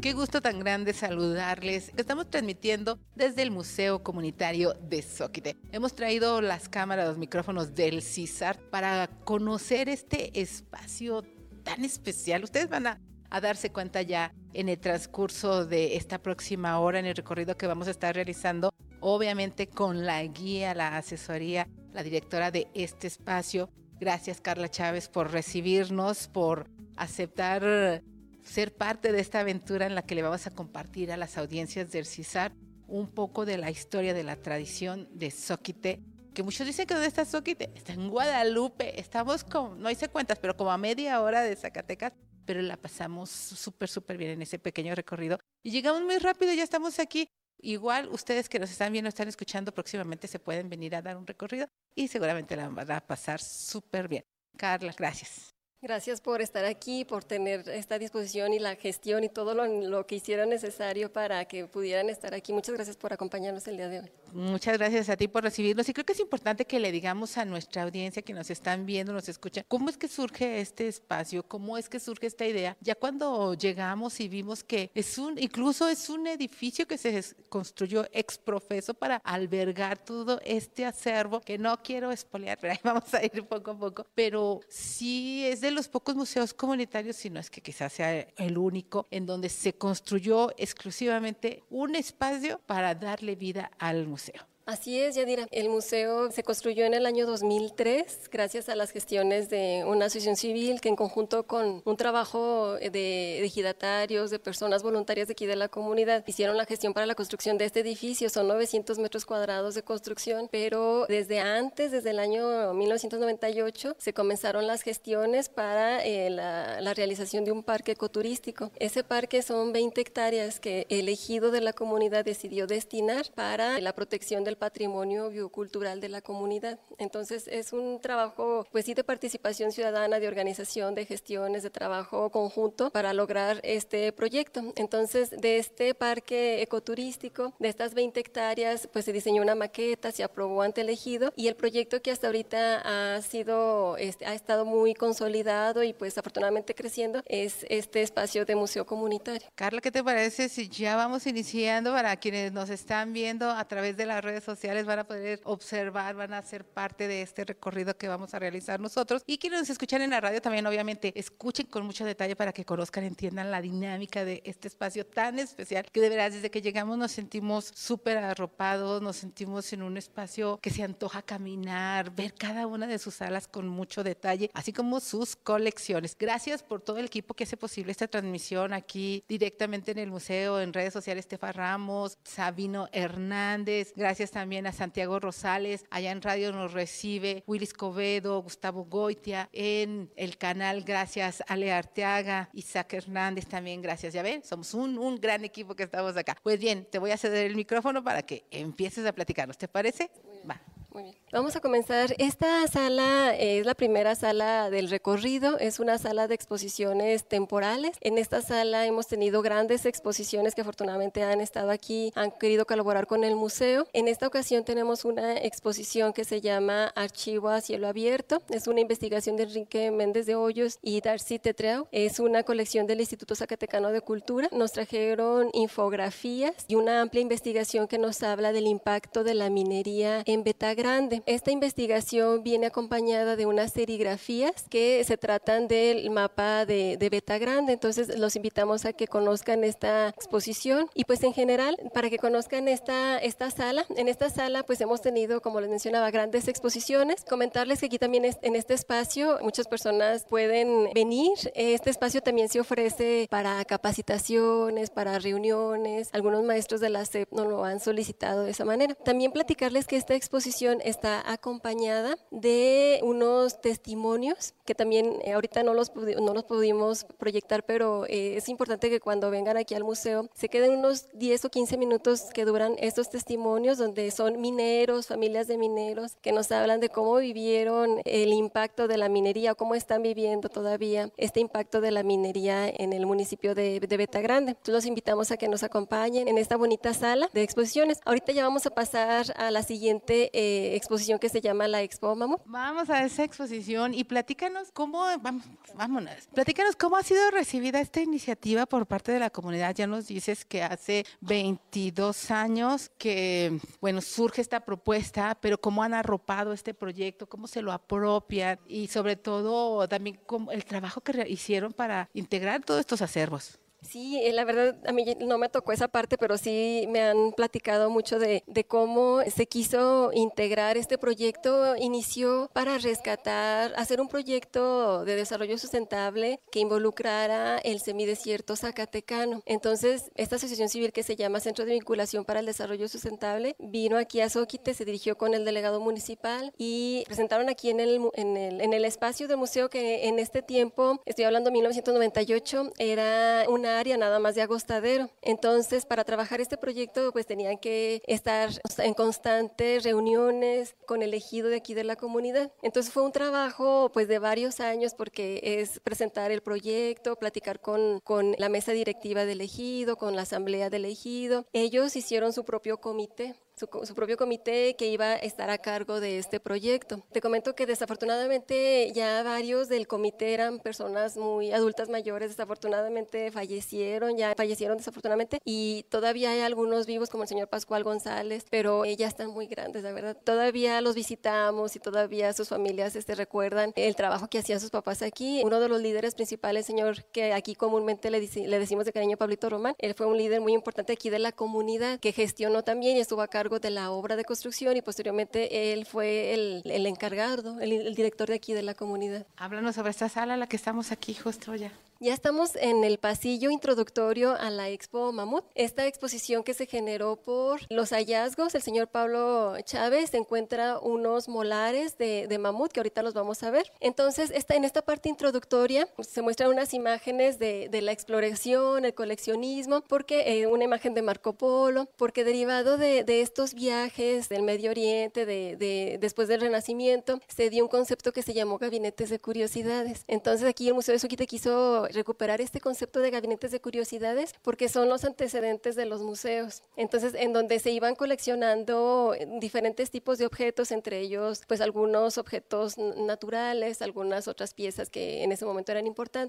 Qué gusto tan grande saludarles. Estamos transmitiendo desde el Museo Comunitario de Zoquite. Hemos traído las cámaras, los micrófonos del CISART para conocer este espacio tan especial. Ustedes van a darse cuenta ya en el transcurso de esta próxima hora, en el recorrido que vamos a estar realizando, obviamente con la guía, la asesoría, la directora de este espacio. Gracias, Carla Chávez, por recibirnos, por aceptar ser parte de esta aventura en la que le vamos a compartir a las audiencias del CISART un poco de la historia, de la tradición de Zoquite, que muchos dicen que ¿dónde está Zoquite? Está en Guadalupe, estamos como, no hice cuentas, pero como a media hora de Zacatecas, pero la pasamos súper bien en ese pequeño recorrido y llegamos muy rápido, ya estamos aquí. Igual ustedes que nos están viendo, están escuchando, próximamente se pueden venir a dar un recorrido y seguramente la van a pasar súper bien. Carla, gracias. Gracias por estar aquí, por tener esta disposición y la gestión y todo lo que hicieron necesario para que pudieran estar aquí. Muchas gracias por acompañarnos el día de hoy. Muchas gracias a ti por recibirnos y creo que es importante que le digamos a nuestra audiencia que nos están viendo, nos escuchan, cómo es que surge este espacio, cómo es que surge esta idea. Ya cuando llegamos y vimos que incluso es un edificio que se construyó ex profeso para albergar todo este acervo, que no quiero espolear, pero ahí vamos a ir poco a poco, pero sí es de los pocos museos comunitarios, si no es que quizás sea el único, en donde se construyó exclusivamente un espacio para darle vida al museo. Así es, Yadira. El museo se construyó en el año 2003 gracias a las gestiones de una asociación civil que en conjunto con un trabajo de ejidatarios, de personas voluntarias de aquí de la comunidad, hicieron la gestión para la construcción de este edificio. Son 900 metros cuadrados de construcción, pero desde el año 1998, se comenzaron las gestiones para la realización de un parque ecoturístico. Ese parque son 20 hectáreas que el ejido de la comunidad decidió destinar para la protección del patrimonio biocultural de la comunidad. Entonces es un trabajo, pues sí, de participación ciudadana, de organización, de gestiones, de trabajo conjunto para lograr este proyecto. Entonces de este parque ecoturístico, de estas 20 hectáreas, pues se diseñó una maqueta, se aprobó ante el ejido y el proyecto que hasta ahorita ha estado muy consolidado y pues afortunadamente creciendo es este espacio de museo comunitario. Carla, ¿qué te parece si ya vamos iniciando? Para quienes nos están viendo a través de las redes sociales van a poder observar, van a ser parte de este recorrido que vamos a realizar nosotros, y quienes nos escuchan en la radio también obviamente escuchen con mucho detalle para que conozcan, entiendan la dinámica de este espacio tan especial que de verdad desde que llegamos nos sentimos súper arropados, nos sentimos en un espacio que se antoja caminar, ver cada una de sus salas con mucho detalle, así como sus colecciones. Gracias por todo el equipo que hace posible esta transmisión aquí directamente en el museo, en redes sociales, Estefa Ramos, Sabino Hernández, gracias también a Santiago Rosales, allá en radio nos recibe Willis Covedo, Gustavo Goitia, en el canal, gracias Ale Arteaga, Isaac Hernández también, gracias, ya ven, somos un gran equipo que estamos acá. Pues bien, te voy a ceder el micrófono para que empieces a platicarnos, ¿te parece? Va. Muy bien. Vamos a comenzar. Esta sala es la primera sala del recorrido, es una sala de exposiciones temporales. En esta sala hemos tenido grandes exposiciones que afortunadamente han estado aquí, han querido colaborar con el museo. En esta ocasión tenemos una exposición que se llama Archivo a cielo abierto. Es una investigación de Enrique Méndez de Hoyos y Darcy Tetreu. Es una colección del Instituto Zacatecano de Cultura. Nos trajeron infografías y una amplia investigación que nos habla del impacto de la minería en Betagrande. Esta investigación viene acompañada de unas serigrafías que se tratan del mapa de Betagrande, entonces los invitamos a que conozcan esta exposición y pues en general para que conozcan esta sala. En esta sala pues hemos tenido, como les mencionaba, grandes exposiciones. Comentarles que aquí también en este espacio muchas personas pueden venir. Este espacio también se ofrece para capacitaciones, para reuniones. Algunos maestros de la SEP nos lo han solicitado de esa manera. También platicarles que esta exposición está acompañada de unos testimonios que también ahorita no los pudimos proyectar, pero es importante que cuando vengan aquí al museo se queden unos 10 o 15 minutos que duran estos testimonios donde son mineros, familias de mineros que nos hablan de cómo vivieron el impacto de la minería, cómo están viviendo todavía este impacto de la minería en el municipio de Betagrande. Entonces los invitamos a que nos acompañen en esta bonita sala de exposiciones. Ahorita ya vamos a pasar a la siguiente exposición que se llama la Expo Mamut. Vamos a esa exposición y platícanos platícanos cómo ha sido recibida esta iniciativa por parte de la comunidad. Ya nos dices que hace 22 años que, bueno, surge esta propuesta, pero cómo han arropado este proyecto, cómo se lo apropian y sobre todo también el trabajo que hicieron para integrar todos estos acervos. Sí, la verdad a mí no me tocó esa parte, pero sí me han platicado mucho de cómo se quiso integrar este proyecto. Inició para rescatar, hacer un proyecto de desarrollo sustentable que involucrara el semidesierto zacatecano. Entonces, esta asociación civil que se llama Centro de Vinculación para el Desarrollo Sustentable vino aquí a Zóquite, se dirigió con el delegado municipal y presentaron aquí en el espacio del museo, que en este tiempo, estoy hablando de 1998, era una área nada más de agostadero. Entonces, para trabajar este proyecto, pues tenían que estar en constantes reuniones con el ejido de aquí de la comunidad. Entonces, fue un trabajo pues de varios años, porque es presentar el proyecto, platicar con la mesa directiva del ejido, con la asamblea del ejido. Ellos hicieron su propio comité. Su propio comité que iba a estar a cargo de este proyecto. Te comento que desafortunadamente ya varios del comité eran personas muy adultas mayores, desafortunadamente fallecieron desafortunadamente, y todavía hay algunos vivos como el señor Pascual González, pero ya están muy grandes, la verdad. Todavía los visitamos y todavía sus familias recuerdan el trabajo que hacían sus papás aquí. Uno de los líderes principales, señor, que aquí comúnmente le decimos de cariño Pablito Román, él fue un líder muy importante aquí de la comunidad que gestionó también y estuvo a cargo de la obra de construcción, y posteriormente él fue el encargado, el director de aquí de la comunidad. Háblanos sobre esta sala, la que estamos aquí justo ya. Ya estamos en el pasillo introductorio a la Expo Mamut. Esta exposición que se generó por los hallazgos, el señor Pablo Chávez encuentra unos molares de mamut que ahorita los vamos a ver. Entonces, en esta parte introductoria se muestran unas imágenes de la exploración, el coleccionismo, porque una imagen de Marco Polo, porque derivado de estos viajes del Medio Oriente, después del Renacimiento, se dio un concepto que se llamó gabinetes de curiosidades. Entonces, aquí el Museo de Zóquite quiso recuperar este concepto de gabinetes de curiosidades porque son los antecedentes de los museos. Entonces, en donde se iban coleccionando diferentes tipos de objetos, entre ellos, pues algunos objetos naturales, algunas otras piezas que en ese momento eran importantes.